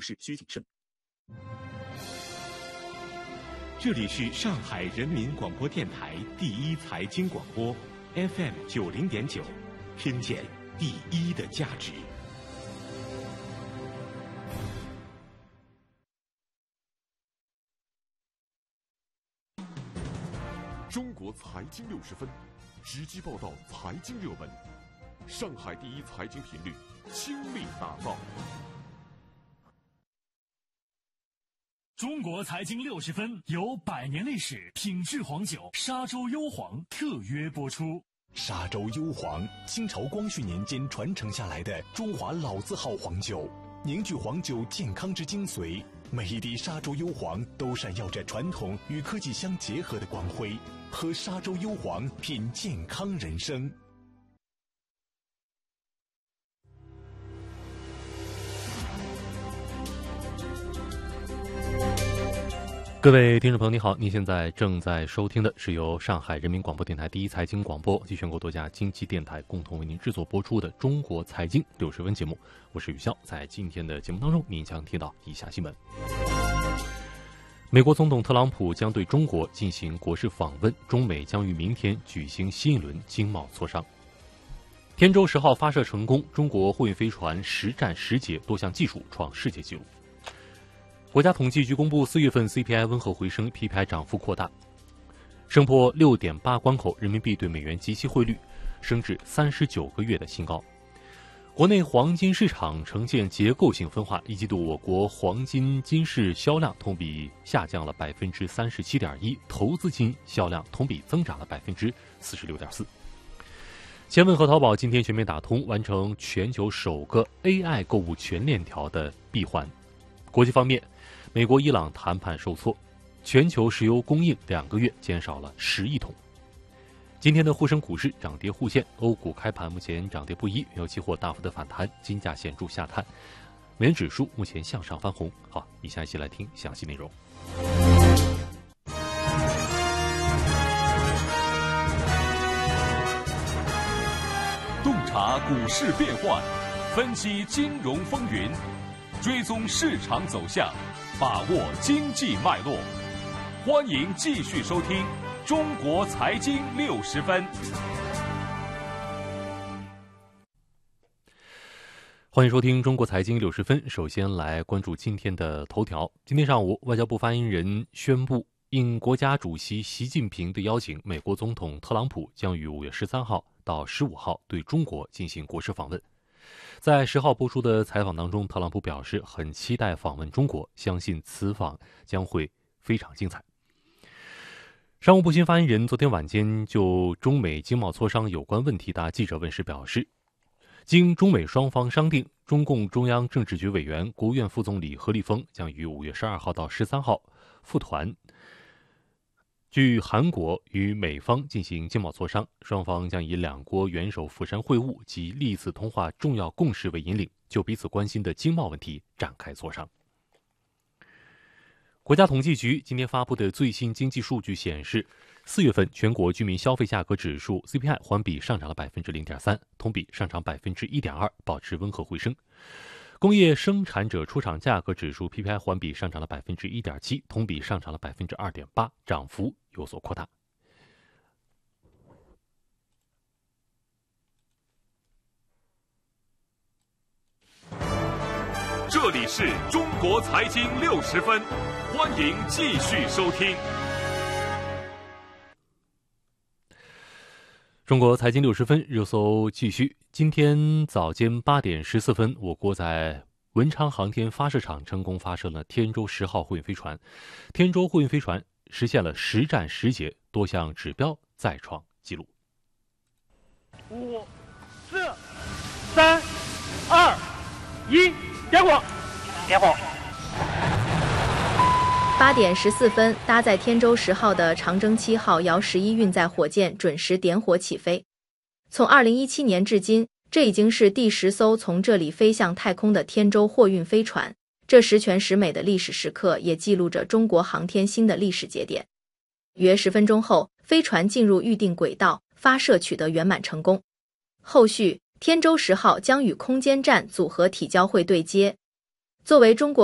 事需谨慎。 这里是上海人民广播电台第一财经广播 FM 90.9，听见第一的价值。 中国财经60分，直击报道财经热门，上海第一财经频率倾力打造。 中国财经60分由100年历史品质黄酒沙洲幽黄特约播出。 沙洲幽黄，清朝光绪年间传承下来的中华老字号黄酒，凝聚黄酒健康之精髓。每一滴沙洲幽黄都闪耀着传统与科技相结合的光辉。喝沙洲幽黄，品健康人生。 各位听众朋友，你好，您现在正在收听的是由上海人民广播电台第一财经广播及全国多家经济电台共同为您制作播出的《中国财经60分》节目，我是宇潇。在今天的节目当中，您将听到以下新闻：美国总统特朗普将对中国进行国事访问，中美将于明天举行新一轮经贸磋商。天舟10号发射成功，中国货运飞船实战实捷，多项技术创世界纪录。国家统计局公布4月份 CPI 温和回升， PPI 涨幅扩大，升破 6.8 关口，人民币对美元即期汇率升至39个月的新高。国内黄金市场呈现结构性分化，一季度我国黄金金市销量同比下降了 37.1%， 投资金销量同比增长了 46.4%。千问和淘宝今天全面打通，完成全球首个 AI 购物全链条的闭环。国际方面，美国伊朗谈判受挫，全球石油供应2个月减少了10亿桶。今天的沪深股市涨跌互现，欧股开盘目前涨跌不一，原油期货大幅的反弹，金价显著下探，美元指数目前向上翻红。好，以下一起来听详细内容。 洞察股市变幻，分析金融风云，追踪市场走向，把握经济脉络。欢迎继续收听中国财经60分。 欢迎收听中国财经60分。首先来关注今天的头条。今天上午，外交部发言人宣布，应国家主席习近平的邀请，美国总统特朗普将于5月13号到15号对中国进行国事访问。在10号播出的采访当中，特朗普表示很期待访问中国，相信此访将会非常精彩。商务部新发言人昨天晚间就中美经贸磋商有关问题答记者问时表示，经中美双方商定，中共中央政治局委员、国务院副总理何立峰将于5月12号到13号赴团据韩国与美方进行经贸磋商，双方将以两国元首釜山会晤及历次通话重要共识为引领，就彼此关心的经贸问题展开磋商。国家统计局今天发布的最新经济数据显示，4月份全国居民消费价格指数 CPI 环比上涨了 0.3%， 同比上涨 1.2%， 保持温和回升。工业生产者出厂价格指数 PPI 环比上涨了 1.7%， 同比上涨了 2.8%， 涨幅有所扩大。 这里是中国财经60分，欢迎继续收听。 中国财经60分热搜继续。今天早间8点14分，我国在文昌航天发射场成功发射了天舟10号货运飞船。天舟货运飞船实现了实战实捷，多项指标再创纪录。 5、4、3、2、1，点火！点火 ！8点14分，搭载天舟10号的长征7号遥11运载火箭准时点火起飞。从2017年至今，这已经是第10艘从这里飞向太空的天舟货运飞船。这十全十美的历史时刻也记录着中国航天新的历史节点。约10分钟后，飞船进入预定轨道，发射取得圆满成功。后续，天舟10号将与空间站组合体交会对接。作为中国